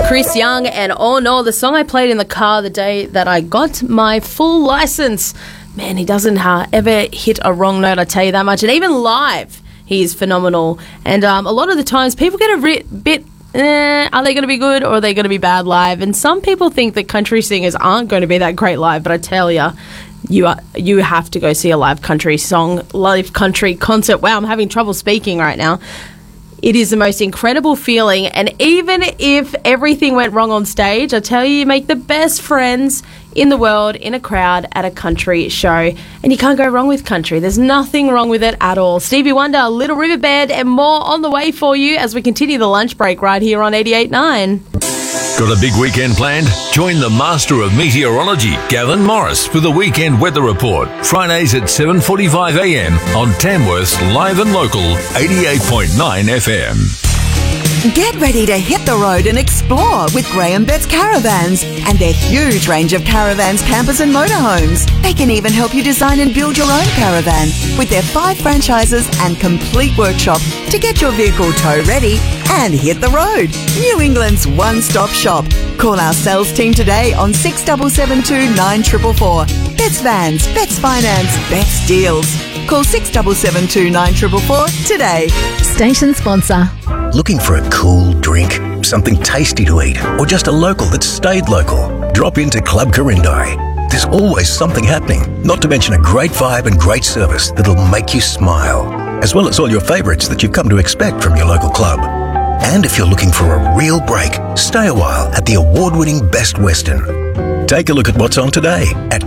Chris Young and Oh No, the song I played in the car the day that I got my full license. Man, he doesn't ever hit a wrong note, I tell you that much. And even live, he's phenomenal. And a lot of the times, people get a bit, are they going to be good or are they going to be bad live? And some people think that country singers aren't going to be that great live, but I tell you, you have to go see a live country concert. Wow, I'm having trouble speaking right now. It is the most incredible feeling, and even if everything went wrong on stage, I tell you make the best friends in the world in a crowd at a country show, and you can't go wrong with country. There's nothing wrong with it at all. Stevie Wonder, Little River Band, and more on the way for you as we continue the lunch break right here on 88.9. Got a big weekend planned? Join the Master of Meteorology, Gavin Morris, for the weekend weather report. Fridays at 7:45 a.m. on Tamworth's Live and Local 88.9 FM. Get ready to hit the road and explore with Graham Betts Caravans and their huge range of caravans, campers and motorhomes. They can even help you design and build your own caravan with their 5 franchises and complete workshop to get your vehicle tow ready and hit the road. New England's one-stop shop. Call our sales team today on 6772 9444. Betts Vans, Betts Finance, Betts Deals. Call 6772 9444 today. Station sponsor. Looking for a cool drink, something tasty to eat, or just a local that stayed local? Drop into Club Corindai. There's always something happening, not to mention a great vibe and great service that'll make you smile, as well as all your favourites that you've come to expect from your local club. And if you're looking for a real break, stay a while at the award-winning Best Western. Take a look at what's on today at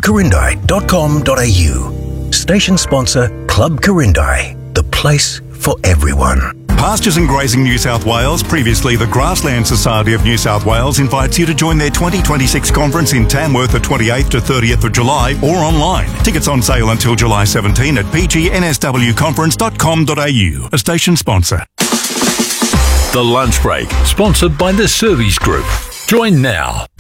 clubcorindai.com.au. Station sponsor Club Corindai, the place for everyone. Pastures and Grazing New South Wales, previously the Grassland Society of New South Wales, invites you to join their 2026 conference in Tamworth the 28th to 30th of July or online. Tickets on sale until July 17 at pgnswconference.com.au. A station sponsor. The Lunch Break, sponsored by the Service Group. Join now.